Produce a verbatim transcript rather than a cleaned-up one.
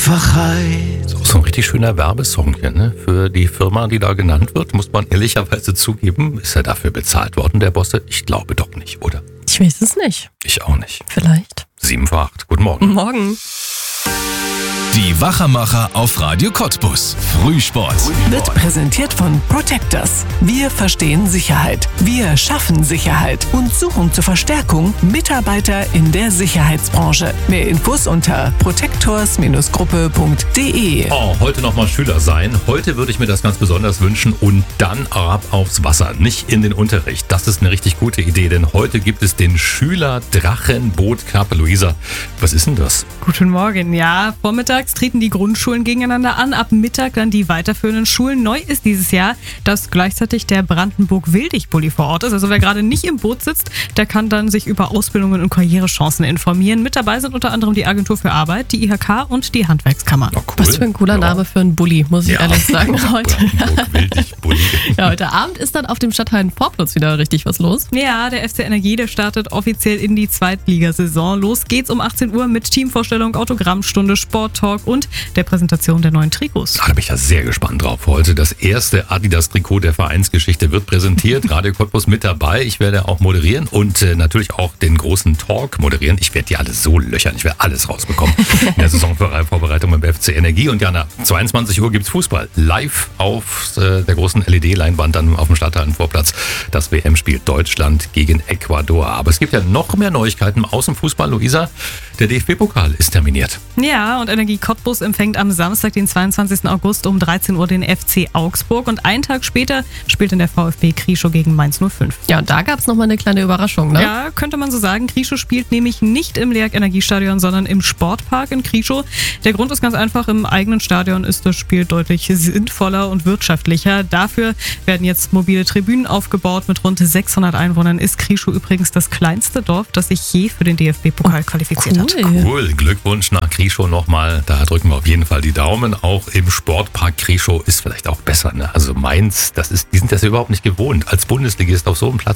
Einfachheit. Das ist auch so ein richtig schöner Werbesong hier, ne? Für die Firma, die da genannt wird, muss man ehrlicherweise zugeben. Ist er dafür bezahlt worden, der Bosse? Ich glaube doch nicht, oder? Ich weiß es nicht. Ich auch nicht. Vielleicht. Sieben vor acht. Guten Morgen. Morgen. Die Wachermacher auf Radio Cottbus. Frühsport. Wird präsentiert von Protectors. Wir verstehen Sicherheit. Wir schaffen Sicherheit und suchen zur Verstärkung Mitarbeiter in der Sicherheitsbranche. Mehr Infos unter protectors Gruppe punkt de. Oh, heute nochmal Schüler sein. Heute würde ich mir das ganz besonders wünschen und dann ab aufs Wasser, nicht in den Unterricht. Das ist eine richtig gute Idee, denn heute gibt es den Schüler-Drachenboot-Cup. Luisa, was ist denn das? Guten Morgen. Ja, vormittags treten die Grundschulen gegeneinander an, ab Mittag dann die weiterführenden Schulen. Neu ist dieses Jahr, dass gleichzeitig der Brandenburg-Wildig-Bulli vor Ort ist. Also wer gerade nicht im Boot sitzt, der kann dann sich über Ausbildungen und Karrierechancen informieren. Mit dabei sind unter anderem die Agentur für Arbeit, die I H K und die Handwerkskammer. Oh, cool. Was für ein cooler Ja. Name für einen Bulli, muss ich Ja. ehrlich sagen. Heute, Brandenburg-Wildig-Bulli. ja, heute Abend ist dann auf dem Stadthallen-Vorplatz wieder richtig was los. Ja, der F C Energie, der startet offiziell in die Zweitligasaison. Los geht's um achtzehn Uhr mit Teamvorstellung, Autogrammstunde, Sporttalk und der Präsentation der neuen Trikots. Da bin ich ja sehr gespannt drauf. Heute das erste Adidas-Trikot der Vereinsgeschichte wird präsentiert. Radio Cottbus mit dabei. Ich werde auch moderieren und äh, natürlich auch den großen Talk moderieren. Ich werde die alle so löchern. Ich werde alles rausbekommen in der Saisonvorbereitung beim F C Energie. Und ja, nach zweiundzwanzig Uhr gibt's Fußball. Live auf äh, der großen L E D-Leinwand dann auf dem Stadthallenvorplatz. Das W M-Spiel Deutschland gegen Ecuador. Aber es gibt ja noch mehr Neuigkeiten aus dem Fußball. Luisa, der D F B-Pokal ist terminiert. Ja, und Energie Cottbus empfängt am Samstag, den zweiundzwanzigsten August um dreizehn Uhr den F C Augsburg. Und einen Tag später spielt dann der VfB Krieschow gegen Mainz null fünf. Ja, und da gab es nochmal eine kleine Überraschung, ne? Ja, könnte man so sagen. Krieschow spielt nämlich nicht im LEAG Energiestadion, sondern im Sportpark in Krieschow. Der Grund ist ganz einfach, im eigenen Stadion ist das Spiel deutlich sinnvoller und wirtschaftlicher. Dafür werden jetzt mobile Tribünen aufgebaut. Mit rund sechshundert Einwohnern ist Krieschow übrigens das kleinste Dorf, das sich je für den D F B-Pokal qualifiziert hat. Cool, Glückwunsch nach Krieschow nochmal. Da drücken wir auf jeden Fall die Daumen. Auch im Sportpark Krieschow ist vielleicht auch besser, ne? Also Mainz, das ist, die sind das überhaupt nicht gewohnt. Als Bundesligist auf so einem Platz